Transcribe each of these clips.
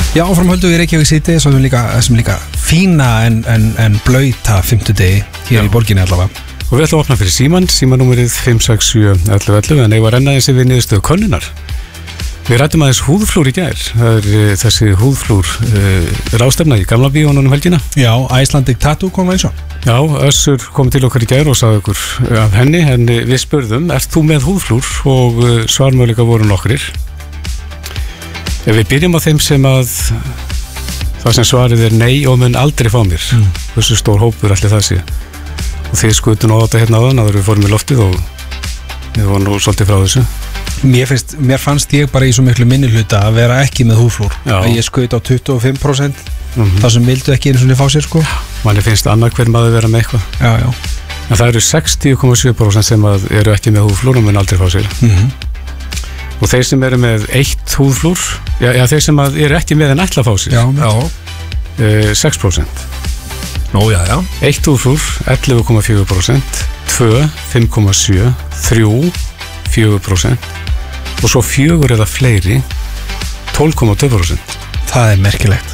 Já, áframhöldu við Reykjavík City sem líka fína en blauta fimmtudegi hér í borginni allavega. Og við ætlum að opna fyrir símanúmerið 5671111 en ég var enn aðeins við niðurstöðu könnunar. Við rættum aðeins húðflúr í gær. Það þessi húðflúr ráðstefna í Gamla bíónu helgina. Já, Icelandic Tattoo Convention. Já, Össur kom til okkar í gær og sagði okkur af henni, en við spurðum, ert þú með húðflúr? Og svarmöguleika voru nokkrir. Ef við byrjum á þeim sem að það sem svarið nei og mun aldrei fá mér. Þessu stór hópur allir það sé. Og þið skutu nú á þetta hérna áðan að við fórum í loftið og við vorum nú svolítið frá þessu. Mér fannst ég bara í svo miklu minnihluta að vera ekki með húðflúr. Ég skaut á 25%. Það sem vildu ekki einu svona fá sér sko. Manni finnst annar hver maður vera með eitthvað. Já. En það eru 60,7% sem eru ekki með húðflúr og mun aldrei fá sér. Og þeir sem eru með eitt húðflúr, já þeir sem eru ekki með en ætla að fá sér, 6%. Nú, já. Eitt húðflúr, 11,4%, 2, 5,7%, 3, 4% og svo 4 eða fleiri, 12,2%. Það er merkilegt.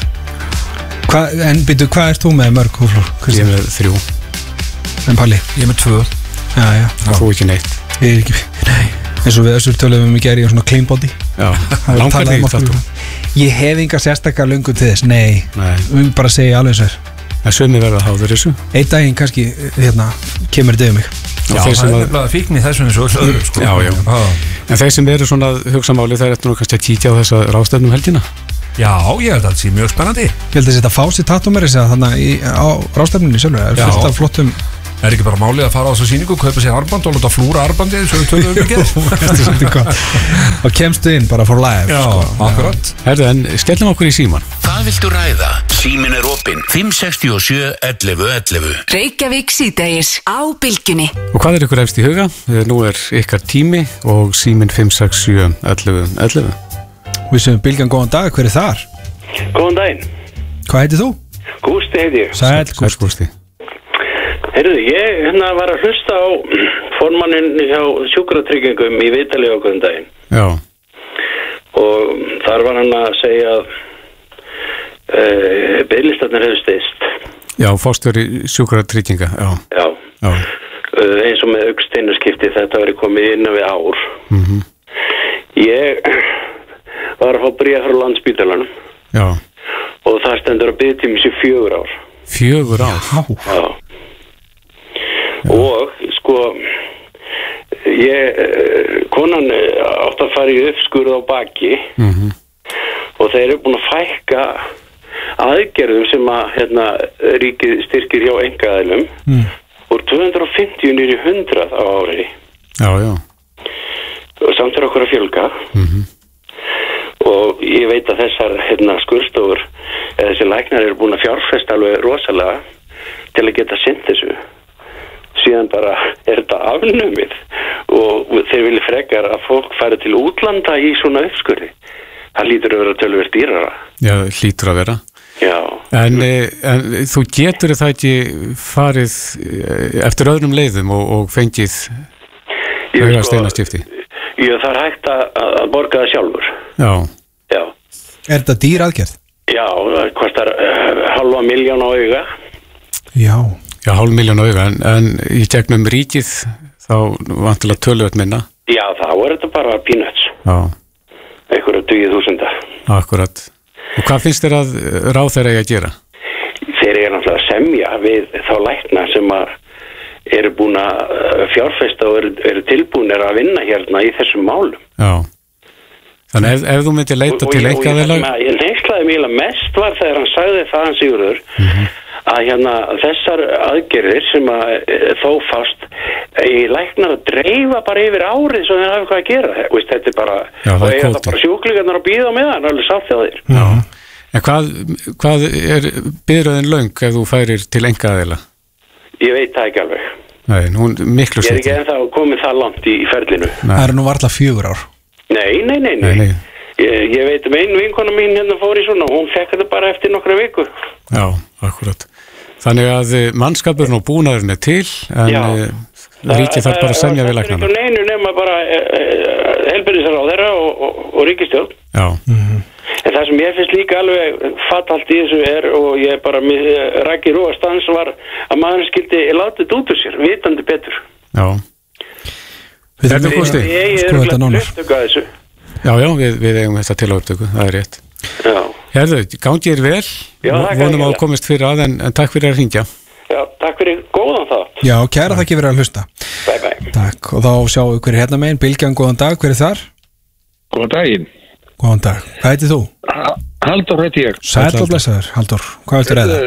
En byrju, hvað ert þú með mörg húðflúr? Ég er með 3. En Palli? Ég er með 2. Já. Þú ekki neitt? Ég er ekki, nei. Eins og við Össur töluðum í gær í svona clean body. Já, langar þig þetta? Ég hef enga sérstakar löngun til þess, nei. Við bara segja alveg sér. En sömi verða háður þessu? Einn daginn kannski, kemur þetta yfir mig. Já, það er nefnilega fíkn í þessum eins og öðru, sko. Já. En þeir sem eru svona hugsamáli, það er eftir nú kannski að kíkja á þessa ráðstefnum helgina? Já, ég held að þetta sé mjög spennandi. Ég held að þetta fá sér tattúmeri þannig á ráðstefnunni sjálfur. Það er fullt af flottum. Er ekki bara málið að fara á þessu sýningu, kaupa sér arband og láta flúra arbandið svo við töluðum ekki? Og kemstu inn bara for live. Já, akkurat. Herðu, en skellum okkur í síman. Hvað viltu ræða? Síminn er opinn 567 11 11. Reykjavík síðdegis á Bylgjunni. Og hvað er ykkur efst í huga? Nú er ykkar tími og síminn 567 11 11. Við séum Bylgjan, góðan dag, hver er þar? Góðan daginn. Hvað heitir þú? Gústi heiti ég. Sæll Gústi. Heyrðu, ég var að hlusta á formannin hjá sjúkratryggingum í viðtali á góðan daginn. Já. Og þar var hann að segja að biðlistarnir hefur styst. Já, forstjóri sjúkratrygginga, já. Eins og með augnsteinarskipti, þetta verið komið inn við ár. Ég var að fá bréf frá Landspítalanum. Já. Og það stendur að biðtími sér 4 ár. 4 ár? Já. Og sko konan átt að fara í uppskurð á baki og þeir eru búin að fækka aðgerðum sem að ríkið styrkir hjá einkaaðilum úr 250 niður í 100 á ári. Já. Og samt er okkur að fjölga og ég veit að þessar skurðstofur eða þessi læknar eru búin að fjárfesta alveg rosalega til að geta sinnt þessu. Síðan bara er þetta afnumið og þeir vilja frekar að fólk færi til útlanda í svona uppskurði. Það hlýtur að vera töluvert dýrara. Já, hlýtur að vera. Já. En þú getur það ekki farið eftir öðrum leiðum og fengið augasteinastifti? Já, það er hægt að borga það sjálfur. Já. Er þetta dýr aðgerð? Já, það kostar 500.000 á auga. Já, 500.000 auga, en í gegnum ríkið þá vantilega töluvert minna. Já, þá er þetta bara peanuts. Já. Einhverja 20.000. Akkurat. Og hvað finnst þér að ráðherra eiga að gera? Þeir eru náttúrulega að semja við þá lækna sem eru búin að fjárfesta og eru tilbúinir að vinna hérna í þessum málum. Já. Þannig ef þú myndir leita til einkaaðila. Ég neyslaði mjög mest var þegar hann sagði það hann Sigurður að þessar aðgerðir sem þó fast læknar að dreifa bara yfir árið svo þeir hafa hvað að gera. Þetta er bara, og eiga það bara sjúklingarnar að bíða með hann, alveg sátt hjá þér. Já. En hvað er biðröðin löng ef þú færir til einkaaðila? Ég veit það ekki alveg. Nei, hún miklu setjum. Ég er ekki ennþá komið það langt í ferlinu. Það eru nú varla 4 ár. Nei. Ég veit einu vinkona mín fór í svona, hún fekk þetta bara eftir nokkra viku. Já, akkurat. Þannig að mannskapurinn og búnaðurinn er til, en ríkið þarf bara að semja við læknana. Það er ekki neinu nema bara heilbrigðisráðherra og ríkisstjórn. Já. En það sem ég finnst líka alveg fatalt í þessu og ég bara rækki róa stans var að maður skildi láta þetta út úr sér, vitandi betur. Já. Við erum kosti. Ég þetta nánar. Já, við eigum þetta til á upptöku, það er rétt. Já. Herðu, gangi þér vel. Já, vonum að komist fyrir að, en takk fyrir að hringja. Já, takk fyrir góðan það. Já, kæra þakki fyrir að hlusta. Bye. Takk, og þá sjáum við hver hérna megin. Bylgjan, góðan dag, hver er þar? Góðan daginn. Góðan dag, hvað heitir þú? Halldór heiti ég. Sæll og blessaður, Halldór, hvað viltu ræða?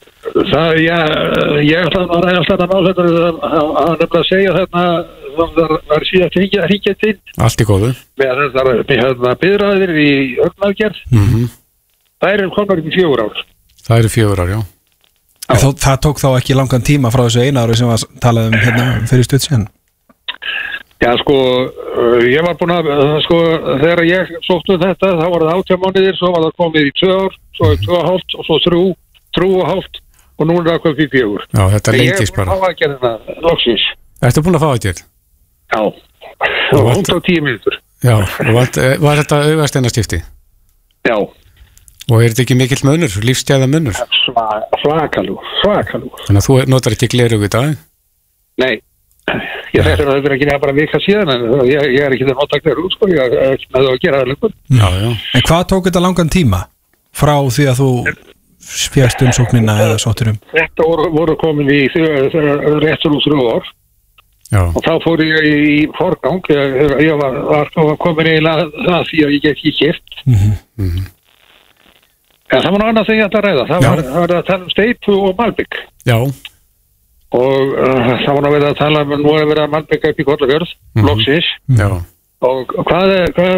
Ég ætla að ræða alltaf að ná þetta að nefna að segja þarna það var síðan að hringja til allt í góðu með þetta biðraðir í ögnaðgerð það eru komnar í 4 ár. Það eru 4 ár, já. Það tók þá ekki langan tíma frá þessu eina ári sem var talað hérna fyrir stutt síðan? Já, ég var búin að, þegar ég sóttu þetta, þá var það 18 mánuðir, svo var það komið í 2 ár, svo 2,5 og svo 3,5 og nú er það komið í 4. Já, þetta lengist bara. Ég er búin að fá aðgerðina loksins. Ertu búin að fá aðgerð? Já, og 110 mínútur. Já, og var þetta augasteinastifti? Já. Og er þetta ekki mikill munur, lífsgæða munur? Svakalú. Þannig að þú notar ekki gleraugu í dag? Nei, ég þess að það verður ekki bara vika síðan, en ég er ekki það nota gleraugu, ég er ekki með það að gera það lengur. Já. En hvað tók þetta langan tíma frá því að þú fjæst umsóknina eða sóttur Þetta voru komin í réttur úr 3 ár. Já. Og þá fór ég í forgang, ég var komin eiginlega það því að ég get ekki kert. En það var náttúrulega sem ég ætla að ræða, það var að tala steipu og malbygg. Já. Og það var náttúrulega að tala nú að vera malbygg upp í Kollafjörð, loksins. Já. Og hvað